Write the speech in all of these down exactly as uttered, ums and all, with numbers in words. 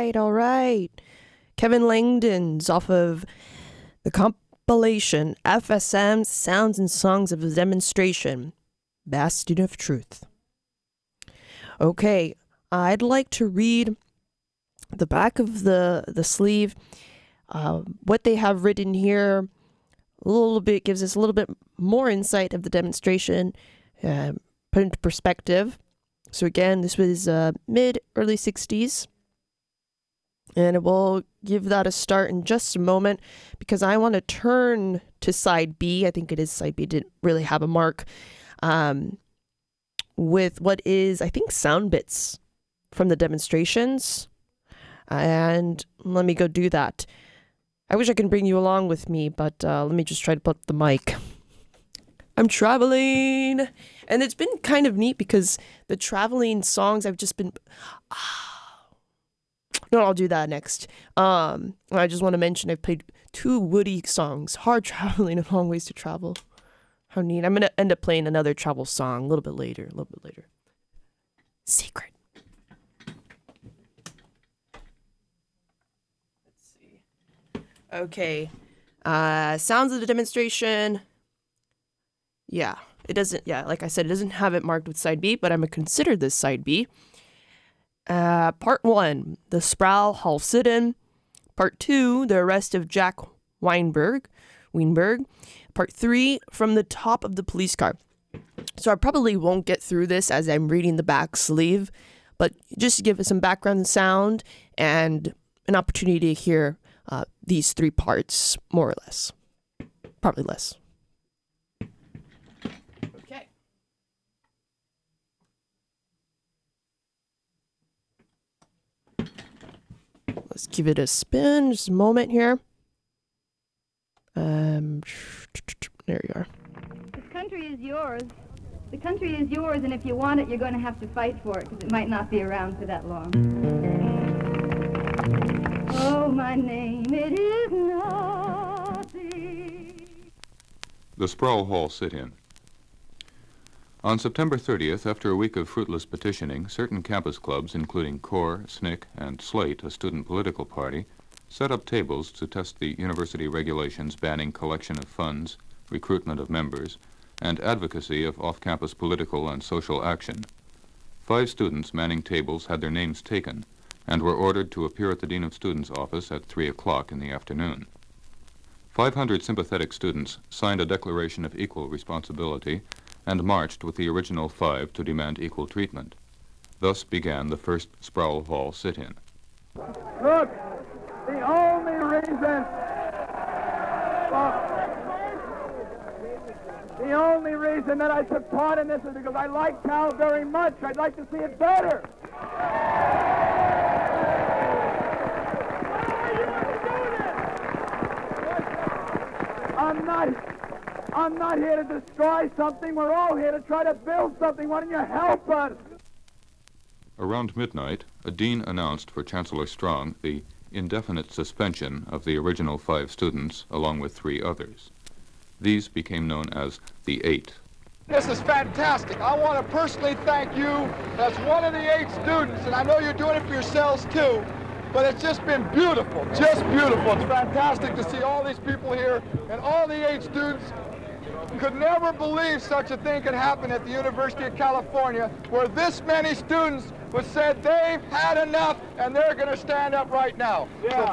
right, all right. Kevin Langdon's off of the compilation F S M Sounds and Songs of the Demonstration, Bastion of Truth. Okay, I'd like to read the back of the, the sleeve. Uh, what they have written here a little bit gives us a little bit more insight of the demonstration, uh, put into perspective. So again, this was uh, mid, early sixties. And we'll give that a start in just a moment because I want to turn to side B. I think it is side B. Didn't really have a mark. Um, with what is, I think, sound bits from the demonstrations. And let me go do that. I wish I could bring you along with me, but uh, let me just try to put up the mic. I'm traveling. And it's been kind of neat because the traveling songs I've just been... Ah, no, I'll do that next. Um, I just want to mention I've played two Woody songs. Hard Traveling and Long Ways to Travel. How neat. I'm going to end up playing another travel song a little bit later. A little bit later. Secret. Let's see. Okay. Uh, sounds of the demonstration. Yeah. It doesn't, yeah, like I said, it doesn't have it marked with side B, but I'm going to consider this side B. Uh, part one, the Sproul Hall sit-in. Part two, the arrest of Jack Weinberg. Weinberg. Part three, from the top of the police car. So I probably won't get through this as I'm reading the back sleeve, but just to give us some background and sound and an opportunity to hear uh, these three parts, more or less. Probably less. Let's give it a spin, just a moment here. Um, there you are. This country is yours. The country is yours, and if you want it, you're going to have to fight for it, because it might not be around for that long. Oh, my name, it is Nazi. The Sproul Hall sit-in. On September thirtieth, after a week of fruitless petitioning, certain campus clubs, including CORE, S N C C, and SLATE, a student political party, set up tables to test the university regulations banning collection of funds, recruitment of members, and advocacy of off-campus political and social action. Five students manning tables had their names taken and were ordered to appear at the Dean of Students' office at three o'clock in the afternoon. five hundred sympathetic students signed a declaration of equal responsibility and marched with the original five to demand equal treatment. Thus began the first Sproul Hall sit-in. Look, the only reason, well, the only reason that I took part in this is because I like Cal very much. I'd like to see it better. I'm not... I'm not here to destroy something. We're all here to try to build something. Why don't you help us? Around midnight, a dean announced for Chancellor Strong the indefinite suspension of the original five students, along with three others. These became known as the Eight. This is fantastic. I want to personally thank you as one of the eight students, and I know you're doing it for yourselves too, but it's just been beautiful, just beautiful. It's fantastic to see all these people here and all the eight students. Could never believe such a thing could happen at the University of California, where this many students would said they've had enough and they're going to stand up right now. Yeah. So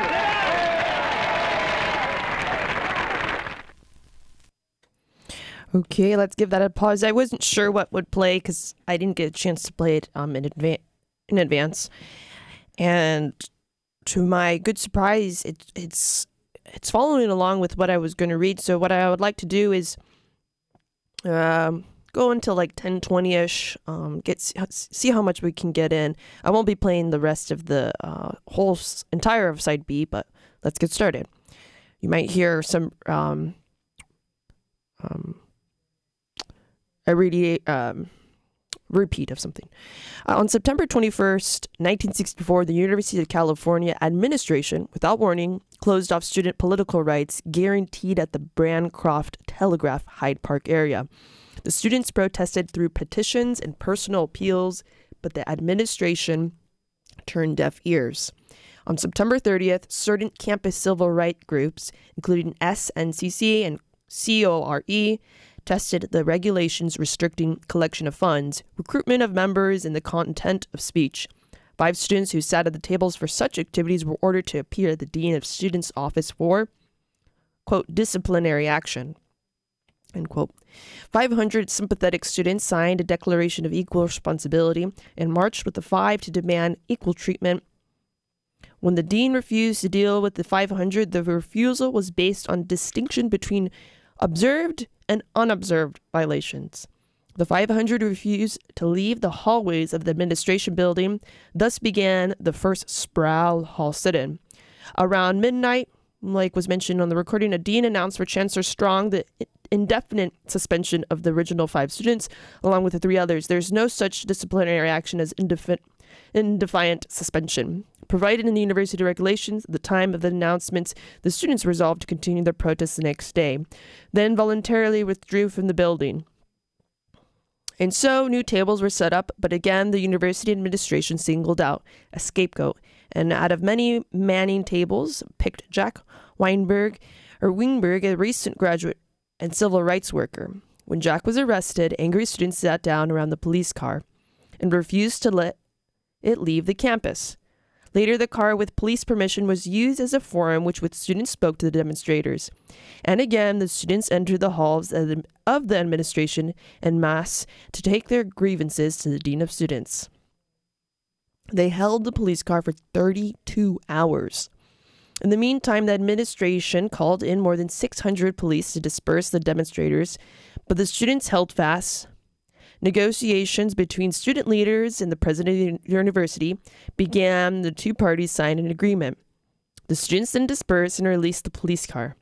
thank you. Okay, let's give that a pause. I wasn't sure what would play because I didn't get a chance to play it um in, adva- in advance. And to my good surprise, it, it's it's following along with what I was going to read. So what I would like to do is um, go until like ten twenty-ish, um, get see how much we can get in. I won't be playing the rest of the uh, whole entire of side B, but let's get started. You might hear some um, um, a radi- um, repeat of something. Uh, on September twenty-first, nineteen sixty-four, the University of California administration, without warning, closed off student political rights guaranteed at the Bancroft Telegraph Hyde Park area. The students protested through petitions and personal appeals, but the administration turned deaf ears. On September thirtieth, certain campus civil rights groups, including S N C C and C O R E, tested the regulations restricting collection of funds, recruitment of members, and the content of speech. Five students who sat at the tables for such activities were ordered to appear at the Dean of Students' office for, quote, disciplinary action, end quote. five hundred sympathetic students signed a declaration of equal responsibility and marched with the five to demand equal treatment. When the dean refused to deal with the five hundred, the refusal was based on distinction between observed and unobserved violations. The five hundred refused to leave the hallways of the administration building. Thus began the first Sproul Hall sit-in. Around midnight, like was mentioned on the recording, a dean announced for Chancellor Strong the indefinite suspension of the original five students, along with the three others. There's no such disciplinary action as indefi- indefiant suspension. Provided in the university regulations, at the time of the announcements, the students resolved to continue their protests the next day, then voluntarily withdrew from the building. And so new tables were set up, but again the university administration singled out a scapegoat, and out of many manning tables, picked Jack Weinberg, or Wingberg, a recent graduate and civil rights worker. When Jack was arrested, angry students sat down around the police car and refused to let it leave the campus. Later, the car, with police permission, was used as a forum which which students spoke to the demonstrators. And again, the students entered the halls of the, of the administration en masse to take their grievances to the dean of students. They held the police car for thirty-two hours. In the meantime, the administration called in more than six hundred police to disperse the demonstrators, but the students held fast. Negotiations between student leaders and the president of the university began. The two parties signed an agreement. The students then dispersed and released the police car.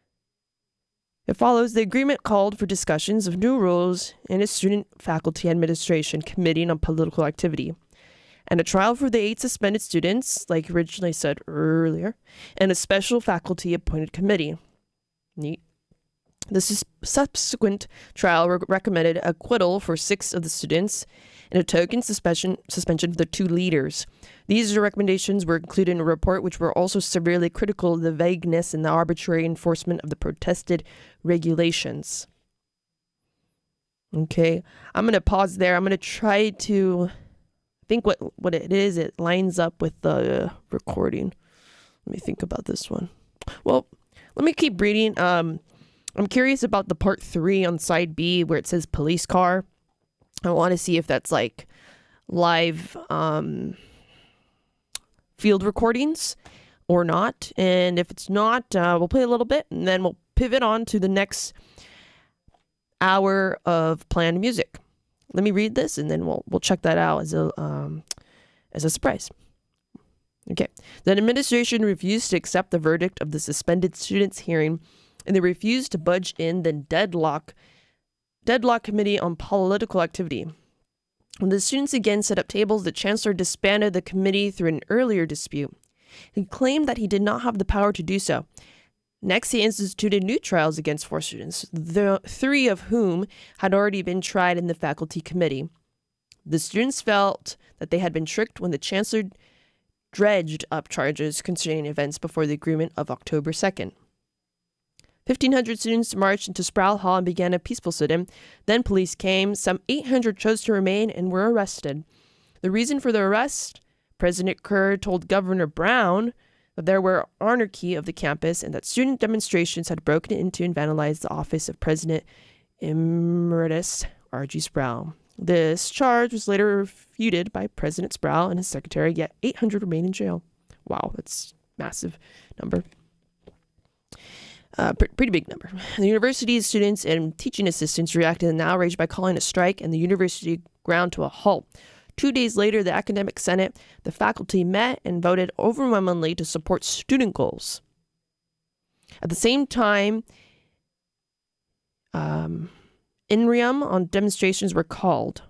It follows, the agreement called for discussions of new rules in a student faculty administration committee on political activity, and a trial for the eight suspended students, like originally said earlier, and a special faculty appointed committee. Neat. The sus- subsequent trial re- recommended acquittal for six of the students and a token suspension suspension for the two leaders. These recommendations were included in a report which were also severely critical of the vagueness and the arbitrary enforcement of the protested regulations. Okay, I'm going to pause there. I'm going to try to think what, what it is. It lines up with the uh, recording. Let me think about this one. Well, let me keep reading. Um, I'm curious about the part three on side B where it says police car. I want to see if that's like live um, field recordings or not. And if it's not, uh, we'll play a little bit and then we'll pivot on to the next hour of planned music. Let me read this and then we'll we'll check that out as a um, as a surprise. Okay. The administration refused to accept the verdict of the suspended students' hearing, and they refused to budge in the deadlock deadlock committee on political activity. When the students again set up tables, the chancellor disbanded the committee through an earlier dispute. He claimed that he did not have the power to do so. Next, he instituted new trials against four students, the three of whom had already been tried in the faculty committee. The students felt that they had been tricked when the chancellor dredged up charges concerning events before the agreement of October second. fifteen hundred students marched into Sproul Hall and began a peaceful sit-in. Then police came. Some eight hundred chose to remain and were arrested. The reason for the arrest? President Kerr told Governor Brown that there were anarchy of the campus and that student demonstrations had broken into and vandalized the office of President Emeritus R G Sproul. This charge was later refuted by President Sproul and his secretary, yet eight hundred remain in jail. Wow, that's a massive number. Uh, pr- pretty big number. The university's students and teaching assistants reacted in outrage by calling a strike, and the university ground to a halt. Two days later, the academic senate, the faculty met and voted overwhelmingly to support student goals. At the same time, um, in Riyadh, on demonstrations were called.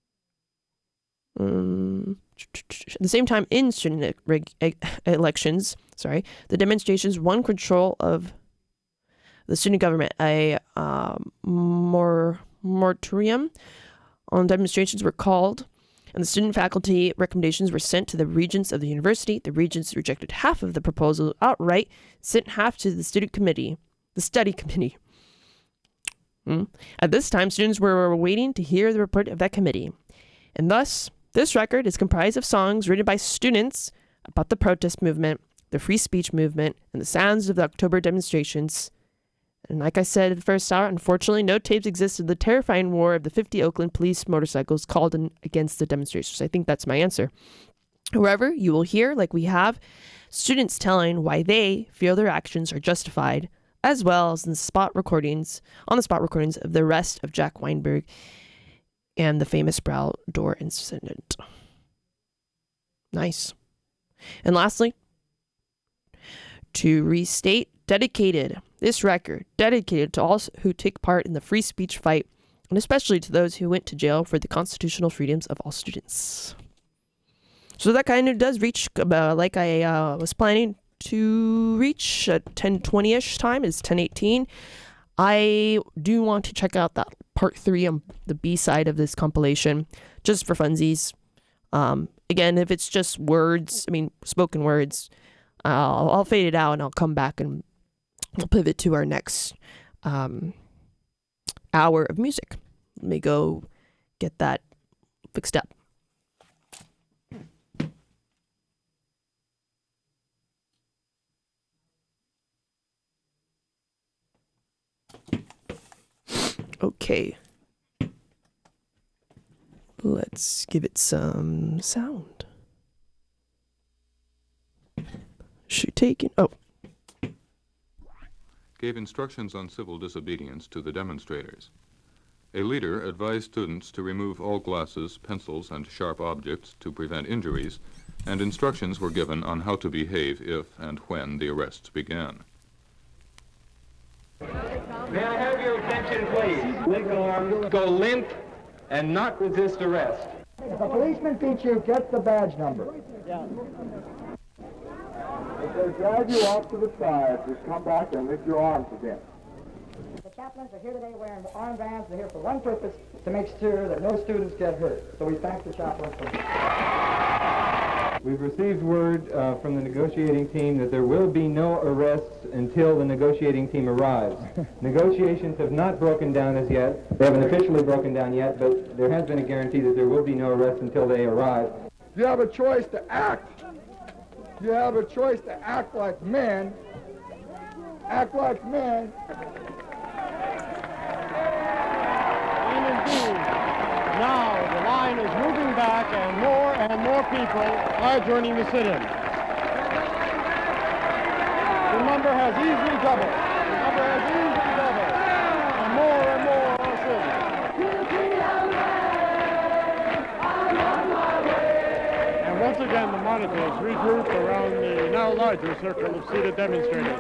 Um, at the same time, in student reg- elections, sorry, the demonstrations won control of the student government. A um, mor- moratorium on demonstrations were called, and the student faculty recommendations were sent to the regents of the university. The regents rejected half of the proposal outright, sent half to the student committee, the study committee. Hmm. At this time, students were waiting to hear the report of that committee. And thus, this record is comprised of songs written by students about the protest movement, the free speech movement, and the sounds of the October demonstrations. And like I said in the first hour, unfortunately, no tapes exist of the terrifying war of the fifty Oakland police motorcycles called in against the demonstrations. I think that's my answer. However, you will hear, like we have, students telling why they feel their actions are justified, as well as in the spot recordings, on the spot recordings of the arrest of Jack Weinberg and the famous brow door incident. Nice. And lastly, to restate, dedicated, this record, dedicated to all who take part in the free speech fight, and especially to those who went to jail for the constitutional freedoms of all students. So that kind of does reach, uh, like I uh, was planning to reach at ten twenty-ish time, is ten eighteen. I do want to check out that part three on the B side of this compilation, just for funsies. Um, again, if it's just words, I mean, spoken words, I'll, I'll fade it out and I'll come back and we'll pivot to our next um, hour of music. Let me go get that fixed up. Okay. Let's give it some sound. Should take it. Oh. Gave instructions on civil disobedience to the demonstrators. A leader advised students to remove all glasses, pencils, and sharp objects to prevent injuries, and instructions were given on how to behave if and when the arrests began. May I have your attention, please? Link arms, go limp, and not resist arrest. If a policeman beats you, get the badge number. Yeah. If they drag you off to the side, just come back and lift your arms again. The chaplains are here today wearing armbands. They're here for one purpose, to make sure that no students get hurt. So we thank the chaplains for that. We've received word uh, from the negotiating team that there will be no arrests until the negotiating team arrives. Negotiations have not broken down as yet. They haven't officially broken down yet, but there has been a guarantee that there will be no arrests until they arrive. You have a choice to act. You have a choice to act like men. Act like men. And indeed, now the line is moving back and more and more people are joining the sit-in. The number has easily doubled. The number has easily doubled. And more and more are sitting. And once again, the monitors regroup around the now larger circle of seated demonstrators.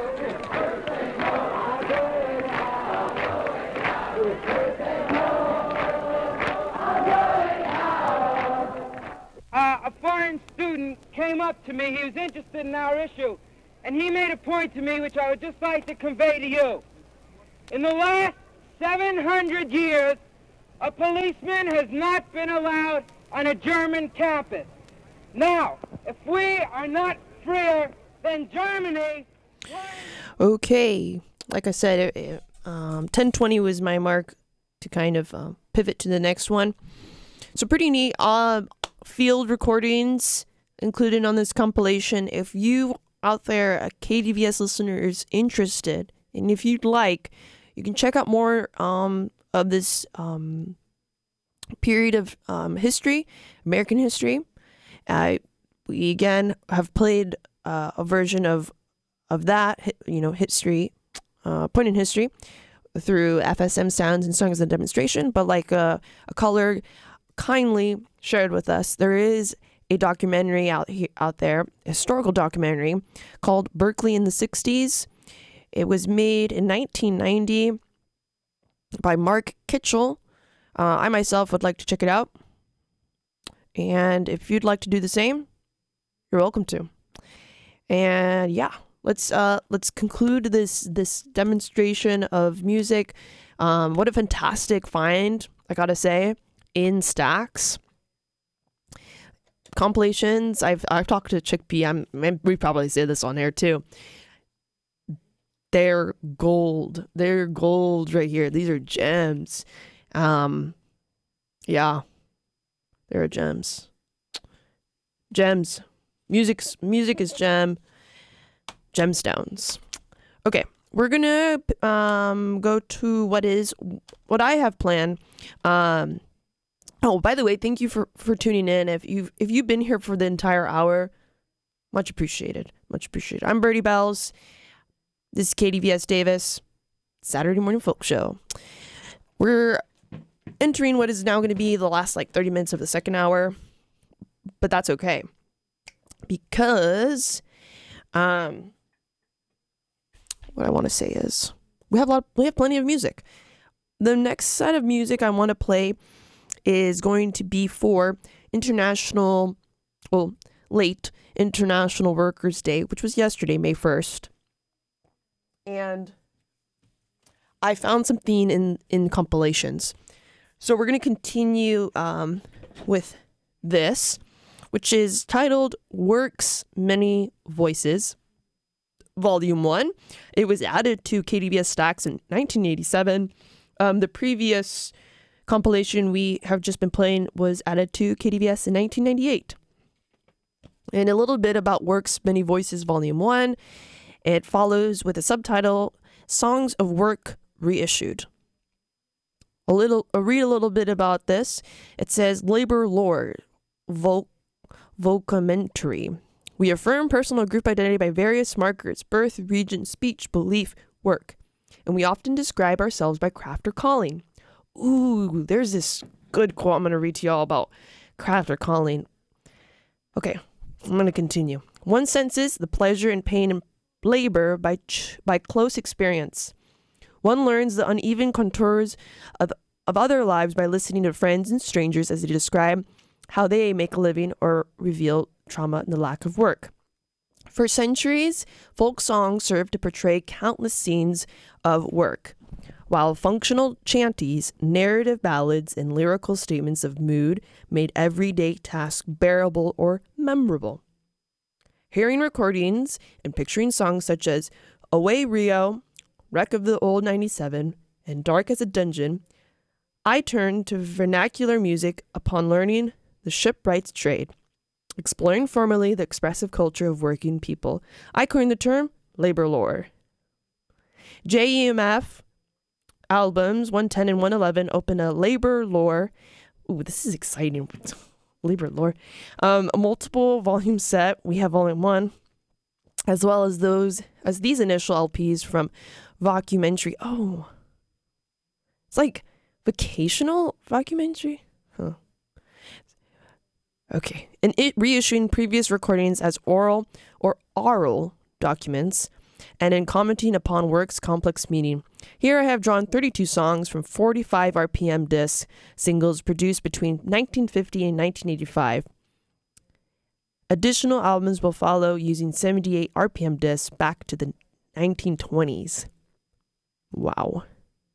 Uh, a foreign student came up to me. He was interested in our issue, and he made a point to me which I would just like to convey to you. In the last seven hundred years, a policeman has not been allowed on a German campus. Now, if we are not freer than Germany... Okay, like I said, it, it, um, ten twenty was my mark to kind of uh, pivot to the next one. So pretty neat uh, field recordings included on this compilation. If you out there, a K D V S listener, is interested, and if you'd like, you can check out more um, of this um, period of um, history, American history. Uh, we again have played uh, a version of of that, you know, history, uh, point in history, through F S M Sounds and Songs of Demonstration. But like uh, a caller kindly shared with us, there is a documentary out here, out there, a historical documentary called Berkeley in the sixties. It was made in nineteen ninety by Mark Kitchell. Uh, I myself would like to check it out. And if you'd like to do the same, you're welcome to. And yeah, let's uh, let's conclude this this demonstration of music. Um, what a fantastic find, I gotta say, in Stax. compilations. I've I've talked to Chick P. I'm, we probably say this on air too. They're gold. They're gold right here. These are gems. Um, yeah, they're gems. Gems. Music's music is gem. Gemstones. Okay, we're gonna um go to what is what I have planned. Um, oh, by the way, thank you for for tuning in. If you if you've been here for the entire hour, much appreciated. Much appreciated. I'm Birdie Bells. This is K D V S Davis, Saturday Morning Folk Show. We're entering what is now going to be the last like thirty minutes of the second hour, but that's okay because um. What I want to say is we have a lot, we have plenty of music. The next set of music I want to play is going to be for International, well, late International Workers' Day, which was yesterday, May first. And I found something in, in compilations. So we're going to continue um, with this, which is titled Works Many Voices. Volume one. It was added to K D V S Stacks in nineteen eighty-seven. Um, the previous compilation we have just been playing was added to K D V S in nineteen ninety-eight. And a little bit about Works Many Voices Volume one. It follows with a subtitle, Songs of Work Reissued. A little, I'll read a little bit about this. It says, Labor Lore, Vo- Vocamentary. We affirm personal group identity by various markers, birth, region, speech, belief, work. And we often describe ourselves by craft or calling. Ooh, there's this good quote I'm going to read to y'all about craft or calling. Okay, I'm going to continue. One senses the pleasure and pain and labor by ch- by close experience. One learns the uneven contours of, of other lives by listening to friends and strangers as they describe how they make a living or reveal trauma and the lack of work. For centuries, folk songs served to portray countless scenes of work, while functional chanties, narrative ballads, and lyrical statements of mood made everyday tasks bearable or memorable. Hearing recordings and picturing songs such as Away Rio, Wreck of the Old ninety-seven, and Dark as a Dungeon, I turned to vernacular music upon learning the shipwright's trade. Exploring formally the expressive culture of working people, I coined the term labor lore. J E M F albums one ten and one eleven open a labor lore. Ooh, this is exciting. Labor lore. Um, a multiple volume set. We have volume one, as well as those as these initial L Ps from Vocumentary. Oh, it's like vocational Vocumentary. Huh. Okay, and it reissuing previous recordings as oral or oral documents, and in commenting upon work's complex meaning. Here I have drawn thirty-two songs from forty-five R P M disc singles produced between nineteen fifty and nineteen eighty-five. Additional albums will follow using seventy-eight R P M discs back to the nineteen twenties. Wow.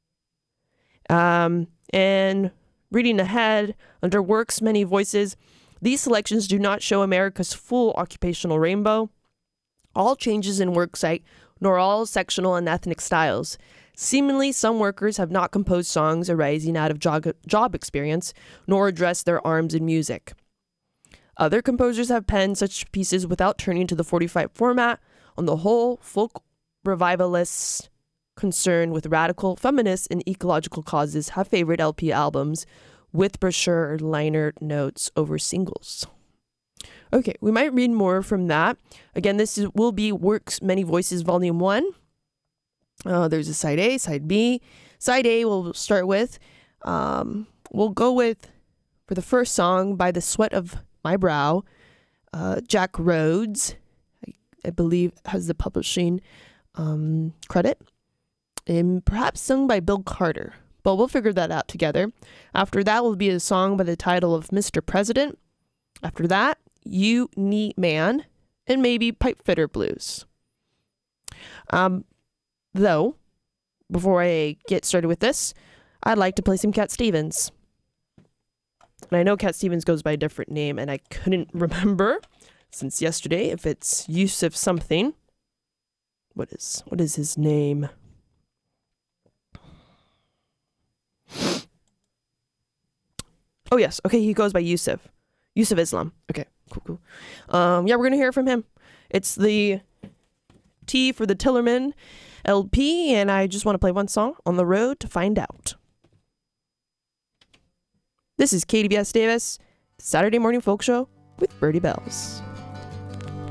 Um, and reading ahead, under Works Many Voices, these selections do not show America's full occupational rainbow, all changes in worksite, nor all sectional and ethnic styles. Seemingly, some workers have not composed songs arising out of job, job experience, nor addressed their arms in music. Other composers have penned such pieces without turning to the forty-five format. On the whole, folk revivalists concerned with radical feminist and ecological causes have favored L P albums with brochure or liner notes over singles. Okay, we might read more from that. Again, this is, will be Works Many Voices Volume one. Uh, there's a side A, side B. Side A we'll start with. Um, we'll go with, for the first song, By the Sweat of My Brow, uh, Jack Rhodes, I, I believe, has the publishing um, credit, and perhaps sung by Bill Carter. But we'll figure that out together. After that will be a song by the title of Mister President. After that, You Neat Man, and maybe Pipe Fitter Blues. Um, though, before I get started with this, I'd like to play some Cat Stevens. And I know Cat Stevens goes by a different name, and I couldn't remember since yesterday if it's Yusuf something. What is what is his name? Oh yes, okay, he goes by Yusuf. Yusuf Islam. Okay, cool, cool. Um, yeah, we're gonna hear from him. It's the T for the Tillerman L P, and I just want to play one song, On the Road to Find Out. This is K D B S Davis, Saturday Morning Folk Show with Birdie Bells.